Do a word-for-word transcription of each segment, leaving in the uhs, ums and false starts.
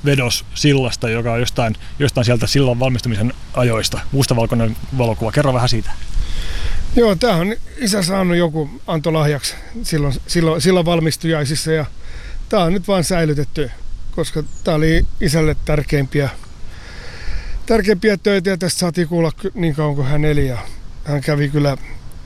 vedos sillasta, joka on jostain, jostain sieltä sillan valmistumisen ajoista. Mustavalkoinen valokuva. Kerro vähän siitä. Joo, tämä on isä saanut joku antolahjaksi silloin, silloin, silloin valmistujaisissa ja tämä on nyt vaan säilytetty, koska tämä oli isälle tärkeimpiä, tärkeimpiä töitä ja tästä saatiin kuulla niin kauan kuin hän eli ja hän kävi kyllä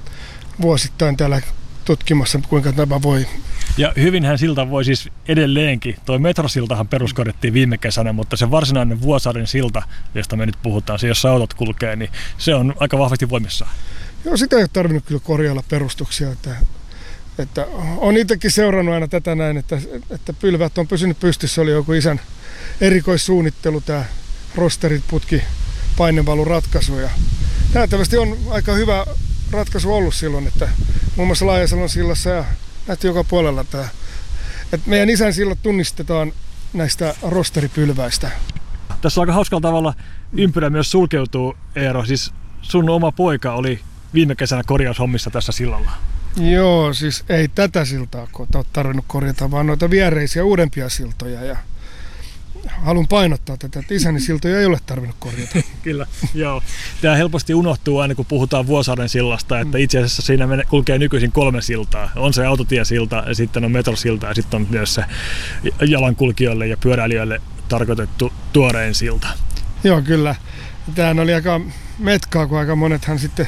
vuosittain täällä tutkimassa, kuinka tämä voi. Ja hyvinhän silta voi siis edelleenkin. Tuo metrosiltahan peruskorjattiin viime kesänä, mutta se varsinainen Vuosaaren silta, josta me nyt puhutaan, se jossa autot kulkee, niin se on aika vahvasti voimissaan. Joo, sitä ei ole tarvinnut kyllä korjailla perustuksia. Että, että on itsekin seurannut aina tätä näin, että, että pylvät on pysynyt pystyssä. Oli joku isän erikoissuunnittelu, tämä rosterit putki painevaluratkaisu. Ja näyttävästi on aika hyvä ratkaisu ollut silloin, että muun muassa Laajasalon sillassa ja nähty joka puolella tämä. Että meidän isän sillat tunnistetaan näistä rosteripylväistä. Tässä on aika hauskalla tavalla ympyrä myös sulkeutuu, Eero. Siis sun oma poika oli viime kesänä korjaushommissa tässä sillalla. Joo, siis ei tätä siltaa ole tarvinnut korjata, vaan noita viereisiä uudempia siltoja. Ja haluan painottaa tätä, että isäni siltoja ei ole tarvinnut korjata. Kyllä, joo. Tämä helposti unohtuu aina, kun puhutaan Vuosaaren sillasta, että itse asiassa siinä kulkee nykyisin kolme siltaa. On se autotiesilta, ja sitten on metrosilta, ja sitten on myös se jalankulkijoille ja pyöräilijöille tarkoitettu tuorein silta. Joo, kyllä. Tämähän oli aika metkaa, kun aika monethan sitten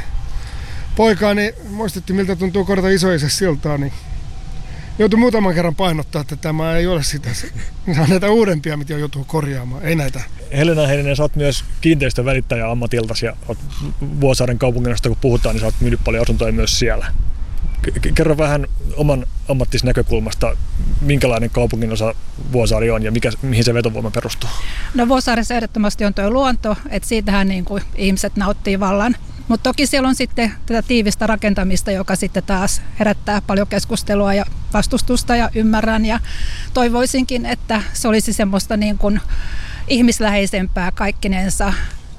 poikaani muistutti, miltä tuntuu korjata isoisä siltaa, niin joutui muutaman kerran painottaa, että tämä ei ole sitä. Saa näitä uudempia, mitä joutuu korjaamaan, ei näitä. Helena Heininen, sä oot myös kiinteistön välittäjä ammatiltasi ja Vuosaaren kaupunginosta, kun puhutaan, niin sä oot myynyt paljon asuntoja myös siellä. Kerro vähän oman ammattis näkökulmasta, minkälainen kaupunginosa Vuosaari on ja mikä, mihin se vetovoima perustuu? No Vuosaaressa ehdottomasti on tuo luonto, että siitähän niin kuin ihmiset nauttii vallan. Mutta toki siellä on sitten tätä tiivistä rakentamista, joka sitten taas herättää paljon keskustelua ja vastustusta ja ymmärrän. Ja toivoisinkin, että se olisi semmoista niin kuin ihmisläheisempää kaikkinensa.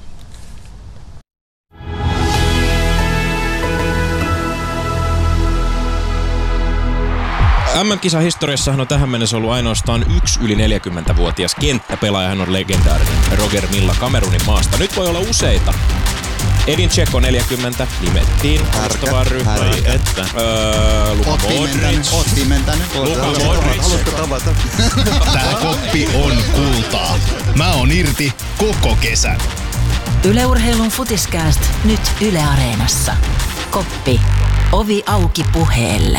M M-kisahistoriassahan on tähän mennessä ollut ainoastaan yksi yli neljäkymmentävuotias kenttäpelaaja. Hän on legendaarinen Roger Milla Kamerunin maasta. Nyt voi olla useita. Edin Dzeko neljäkymmentä nimettiin vastaavaan ryhmään. Että öö, Luka Modric. Otti mentänyt. Luka Modric. Haluatko tavata? Tää koppi on kultaa. Mä oon irti koko kesän. Yle Urheilun Futiskääst nyt Yle Areenassa. Koppi. Ovi auki puheelle.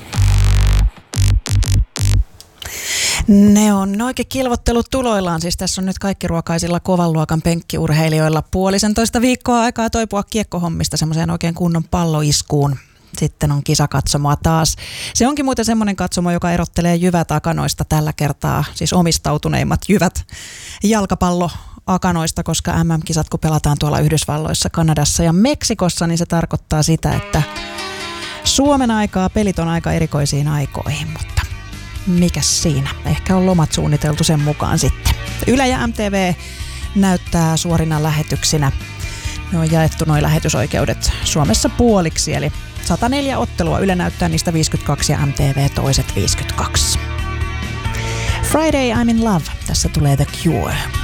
Ne on oikein kilvottelut tuloillaan, siis tässä on nyt kaikki ruokaisilla kovan luokan penkkiurheilijoilla puolisentoista viikkoa aikaa toipua kiekkohommista semmoiseen oikein kunnon palloiskuun. Sitten on kisakatsomoa taas. Se onkin muuten semmoinen katsomo, joka erottelee jyvät akanoista tällä kertaa, siis omistautuneimmat jyvät jalkapalloakanoista, koska M M-kisat kun pelataan tuolla Yhdysvalloissa, Kanadassa ja Meksikossa, niin se tarkoittaa sitä, että Suomen aikaa pelit on aika erikoisiin aikoihin, mutta mikäs siinä? Ehkä on lomat suunniteltu sen mukaan sitten. Yle ja M T V näyttää suorina lähetyksinä. Ne on jaettu noi lähetysoikeudet Suomessa puoliksi, eli sata neljä ottelua. Yle näyttää niistä viisikymmentäkaksi ja M T V toiset viisikymmentäkaksi. Friday I'm in love. Tässä tulee The Cure.